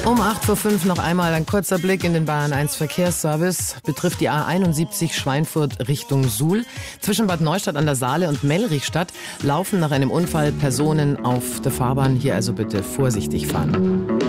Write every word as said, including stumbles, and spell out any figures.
Um acht vor fünf noch einmal ein kurzer Blick in den Bayern eins Verkehrsservice. Betrifft die A einundsiebzig Schweinfurt Richtung Suhl. Zwischen Bad Neustadt an der Saale und Mellrichstadt laufen nach einem Unfall Personen auf der Fahrbahn. Hier also bitte vorsichtig fahren.